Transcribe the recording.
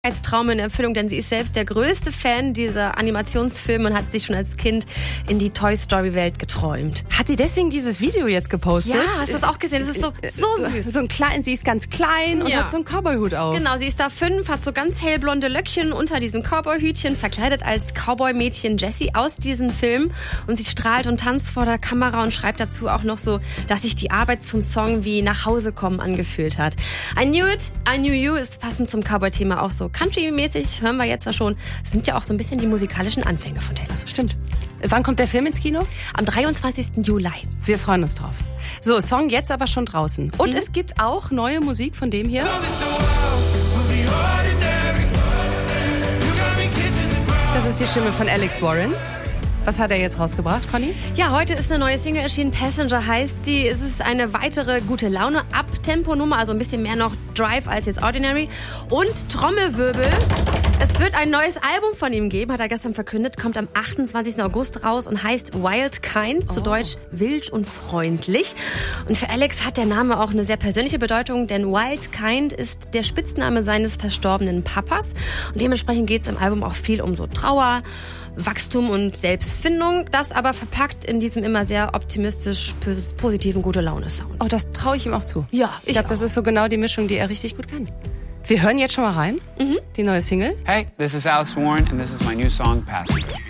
als Traum in Erfüllung, denn sie ist selbst der größte Fan dieser Animationsfilme und hat sich schon als Kind in die Toy Story Welt geträumt. Hat sie deswegen dieses Video jetzt gepostet? Ja, hast du das auch gesehen? Das ist so süß. Sie ist ganz klein und hat so einen Cowboy-Hut auf. Genau, sie ist da 5, hat so ganz hellblonde Löckchen unter diesem Cowboy-Hütchen, verkleidet als Cowboy-Mädchen Jessie aus diesem Film und sie strahlt und tanzt vor der Kamera und schreibt dazu auch noch so, dass sich die Arbeit zum Song wie nach Hause kommen angefühlt hat. I Knew It, I Knew You ist passend zum Cowboy-Thema auch so Country-mäßig, hören wir jetzt ja schon. Das sind ja auch so ein bisschen die musikalischen Anfänge von Taylor Swift. Stimmt. Wann kommt der Film ins Kino? Am 23. Juli. Wir freuen uns drauf. So, Song jetzt aber schon draußen. Und es gibt auch neue Musik von dem hier. Das ist die Stimme von Alex Warren. Was hat er jetzt rausgebracht, Conny? Ja, heute ist eine neue Single erschienen. Passenger heißt sie. Es ist eine weitere gute Laune Abtempo-Nummer, also ein bisschen mehr noch Drive als jetzt Ordinary. Und Trommelwirbel. Es wird ein neues Album von ihm geben, hat er gestern verkündet, kommt am 28. August raus und heißt Wild Kind, zu Deutsch wild und freundlich. Und für Alex hat der Name auch eine sehr persönliche Bedeutung, denn Wild Kind ist der Spitzname seines verstorbenen Papas. Und dementsprechend geht es im Album auch viel um so Trauer, Wachstum und Selbstfindung, das aber verpackt in diesem immer sehr optimistisch positiven Gute-Laune-Sound. Oh, das traue ich ihm auch zu. Ja, ich glaube, das ist so genau die Mischung, die er richtig gut kann. Wir hören jetzt schon mal rein, die neue Single. Hey, this is Alex Warren and this is my new song, Passenger.